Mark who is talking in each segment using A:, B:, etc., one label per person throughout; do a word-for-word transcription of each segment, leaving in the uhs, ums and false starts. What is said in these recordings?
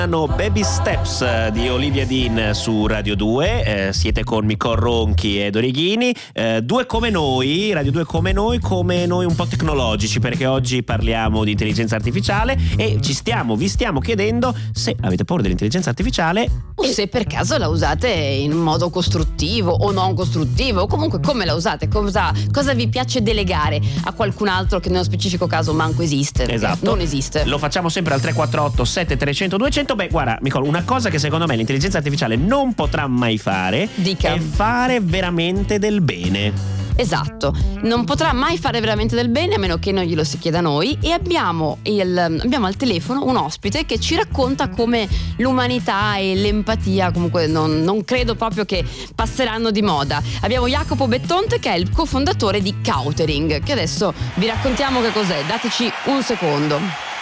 A: Baby Steps di Olivia Dean su Radio due. Eh, siete con Micol Ronchi ed Orighini. Eh, due come noi, Radio due come noi, come noi un po' tecnologici, perché oggi parliamo di intelligenza artificiale e ci stiamo, vi stiamo chiedendo se avete paura dell'intelligenza artificiale
B: o se per caso la usate in un modo costruttivo o non costruttivo, o comunque come la usate, cosa, cosa vi piace delegare a qualcun altro che nello specifico caso manco esiste.
A: Esatto.
B: Non esiste.
A: Lo facciamo sempre al tre quattro otto sette trecento duecento. Beh, guarda, Micol, una cosa che secondo me l'intelligenza artificiale non potrà mai fare
B: Dica.
A: è fare veramente del bene.
B: Esatto, non potrà mai fare veramente del bene a meno che non glielo si chieda a noi, e abbiamo, il, abbiamo al telefono un ospite che ci racconta come l'umanità e l'empatia comunque non, non credo proprio che passeranno di moda. Abbiamo Jacopo Bettonte, che è il cofondatore di Coutering, che adesso vi raccontiamo che cos'è. Dateci un secondo.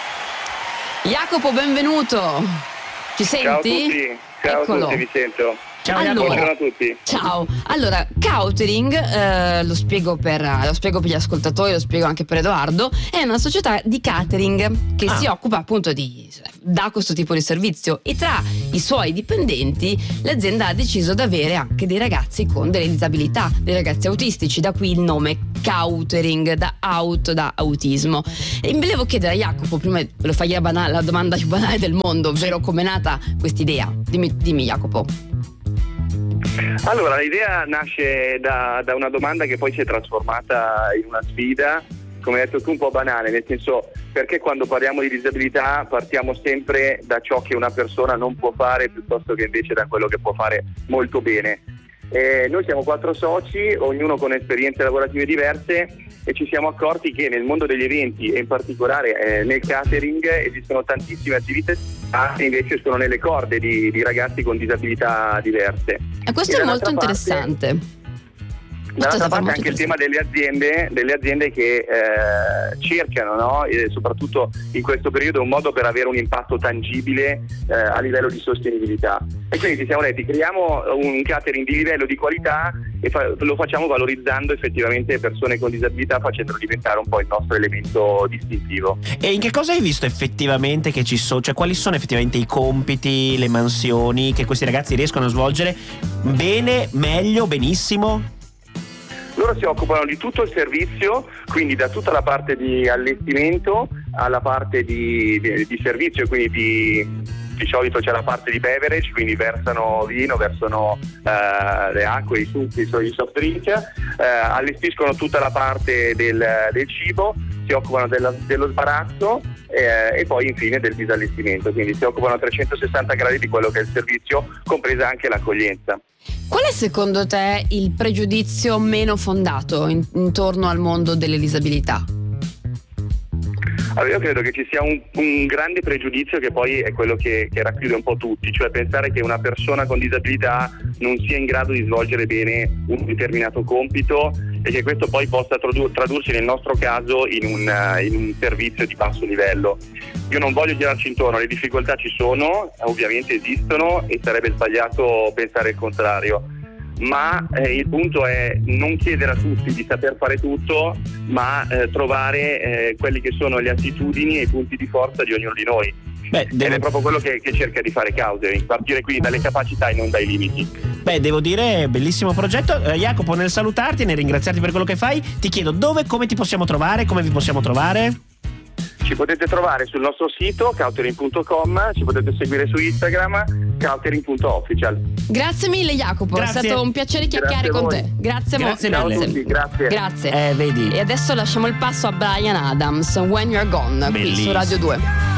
B: Jacopo, benvenuto. Ci senti?
C: Ciao a tutti, ciao
B: Eccolo.
C: a tutti, vi sento.
A: Ciao,
B: allora,
C: buongiorno a tutti.
B: Ciao. Allora, Coutering, eh, lo spiego per lo spiego per gli ascoltatori, lo spiego anche per Edoardo, è una società di catering che ah. si occupa appunto di dà questo tipo di servizio, e tra i suoi dipendenti l'azienda ha deciso di avere anche dei ragazzi con delle disabilità, dei ragazzi autistici, da qui il nome Coutering, da out, da autismo. E mi volevo chiedere a Jacopo, prima lo fai la, banale, la domanda più banale del mondo, ovvero com'è nata quest'idea. Dimmi, dimmi Jacopo.
C: Allora, l'idea nasce da, da una domanda che poi si è trasformata in una sfida, come hai detto tu, un po' banale, nel senso, perché quando parliamo di disabilità partiamo sempre da ciò che una persona non può fare piuttosto che invece da quello che può fare molto bene. Eh, noi siamo quattro soci, ognuno con esperienze lavorative diverse, e ci siamo accorti che nel mondo degli eventi, e in particolare eh, nel catering, esistono tantissime attività che invece sono nelle corde di, di ragazzi con disabilità diverse.
B: E questo
C: e
B: è molto
C: parte,
B: interessante.
C: Dall'altra parte anche il tema delle aziende, delle aziende che eh, cercano, no? E soprattutto in questo periodo, un modo per avere un impatto tangibile eh, a livello di sostenibilità. E quindi ci siamo detti, creiamo un catering di livello di qualità e fa- lo facciamo valorizzando effettivamente persone con disabilità, facendolo diventare un po' il nostro elemento distintivo.
A: E in che cosa hai visto effettivamente che ci sono, cioè quali sono effettivamente i compiti, le mansioni che questi ragazzi riescono a svolgere bene, meglio, benissimo?
C: Loro si occupano di tutto il servizio, quindi da tutta la parte di allestimento alla parte di, di, di servizio, quindi di, di solito c'è la parte di beverage, quindi versano vino, versano eh, le acque, i succhi, i soft drink, eh, allestiscono tutta la parte del, del cibo, si occupano della, dello sbarazzo eh, e poi infine del disallestimento, quindi si occupano a trecentosessanta gradi di quello che è il servizio, compresa anche l'accoglienza.
B: Qual è secondo te il pregiudizio meno fondato in, intorno al mondo delle disabilità?
C: Allora, io credo che ci sia un, un grande pregiudizio che poi è quello che, che racchiude un po' tutti, cioè pensare che una persona con disabilità non sia in grado di svolgere bene un determinato compito e che questo poi possa tradur- tradursi nel nostro caso in un, uh, in un servizio di basso livello. Io non voglio girarci intorno, le difficoltà ci sono, ovviamente esistono e sarebbe sbagliato pensare il contrario. Ma eh, il punto è non chiedere a tutti di saper fare tutto, ma eh, trovare eh, quelli che sono le attitudini e i punti di forza di ognuno di noi.
A: Beh, devo...
C: Ed è proprio quello che, che cerca di fare Coutering, partire quindi dalle capacità e non dai limiti.
A: Beh, devo dire, bellissimo progetto. eh, Jacopo, nel salutarti e nel ringraziarti per quello che fai, ti chiedo dove, come ti possiamo trovare, come vi possiamo trovare?
C: Ci potete trovare sul nostro sito coutering punto com, ci potete seguire su Instagram coutering punto official.
B: Grazie mille Jacopo,
A: Grazie.
B: è stato un piacere chiacchierare
C: Grazie
B: con
C: a voi.
B: te. Grazie,
A: Grazie
B: mo-
A: mille.
B: grazie.
C: Ciao a tutti, grazie.
B: Grazie.
A: Eh, vedi.
B: E adesso lasciamo il passo a Bryan Adams, When You're Gone, qui su
A: Bellissimo.
B: Radio due.